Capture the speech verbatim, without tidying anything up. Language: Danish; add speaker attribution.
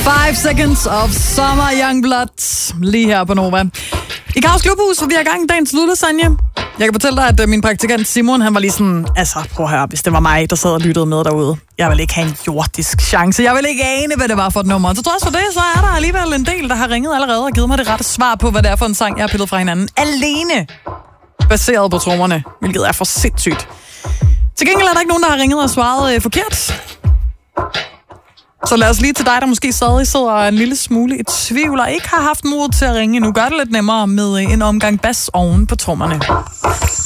Speaker 1: Five Seconds of Summer Youngblood, lige her på Nova. I Kaos Klubhus, hvor vi er i gang i dagens lydlasagne. Jeg kan fortælle dig, at min praktikant Simon, han var lige sådan, altså prøv at høre, hvis det var mig, der sad og lyttede med derude. Jeg vil ikke have en jordisk chance. Jeg vil ikke ane, hvad det var for et nummer. Så trods for det, så er der alligevel en del, der har ringet allerede og givet mig det rette svar på, hvad det er for en sang, jeg har pillet fra hinanden. Alene baseret på trommerne, hvilket er for sindssygt. Til gengæld er der ikke nogen, der har ringet og svaret øh, forkert. Så lad os lige til dig, der måske stadig sidder en lille smule i tvivl og ikke har haft mod til at ringe. Nu gør det lidt nemmere med en omgang bas oven på trommerne.